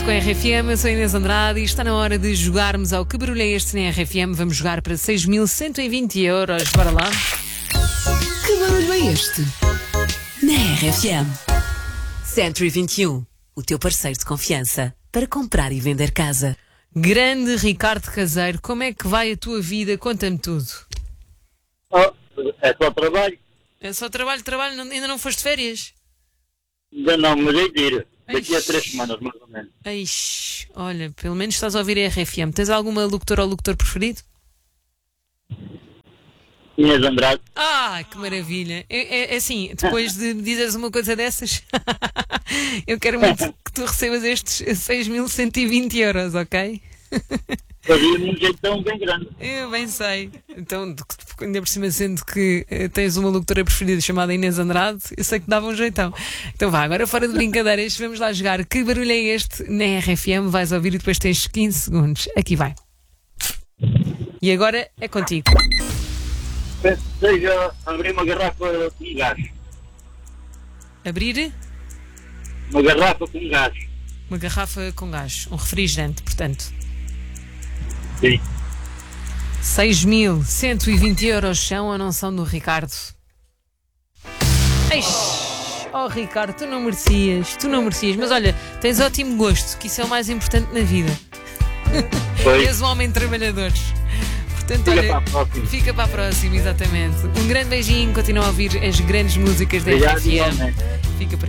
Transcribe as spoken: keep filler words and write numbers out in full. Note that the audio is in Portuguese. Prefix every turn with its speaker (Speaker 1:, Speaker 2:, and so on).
Speaker 1: Com a R F M, eu sou a Inês Andrade e está na hora de jogarmos ao Que Barulho é Este na R F M. Vamos jogar para seis mil cento e vinte euros. Bora lá.
Speaker 2: Que barulho é este? Na R F M. Century vinte e um, o teu parceiro de confiança para comprar e vender casa.
Speaker 1: Grande Ricardo Caseiro, como é que vai a tua vida? Conta-me tudo.
Speaker 3: Oh, é só trabalho.
Speaker 1: É só trabalho, trabalho, não- ainda não foste de férias?
Speaker 3: Ainda não, mas é de ir. Daqui a
Speaker 1: Eish.
Speaker 3: três semanas, mais ou menos.
Speaker 1: Eish, olha, pelo menos estás a ouvir a R F M. Tens alguma locutora ou locutor preferido?
Speaker 3: Inês Andrade.
Speaker 1: Ah, que maravilha! É, é- é assim, depois de me dizeres uma coisa dessas, eu quero muito que tu recebas estes seis mil cento e vinte euros, ok?
Speaker 3: Fazia-me um jeitão bem grande.
Speaker 1: Eu bem sei. Então, de- de- ainda por cima, sendo que eh, tens uma locutora preferida chamada Inês Andrade, eu sei que dava um jeitão. Então vá, agora fora de brincadeiras, vamos lá jogar. Que barulho é este na R F M? Vais ouvir e depois tens quinze segundos. Aqui vai. E agora é contigo.
Speaker 3: Penso que seja abrir uma garrafa com gás.
Speaker 1: Abrir
Speaker 3: Uma garrafa com gás.
Speaker 1: uma garrafa com gás, um refrigerante, portanto.
Speaker 3: Sim.
Speaker 1: seis mil cento e vinte euros são ou não são do Ricardo? Eish, oh Ricardo, tu não merecias, tu não merecias, mas olha, tens ótimo gosto, que isso é o mais importante na vida.
Speaker 3: Foi.
Speaker 1: És um homem trabalhador. Portanto,
Speaker 3: Fica
Speaker 1: olha,
Speaker 3: para a próxima.
Speaker 1: fica para a próxima, exatamente. Um grande beijinho, continua a ouvir as grandes músicas da
Speaker 3: Obrigado,
Speaker 1: R F M.
Speaker 3: igualmente.
Speaker 1: Fica por aí.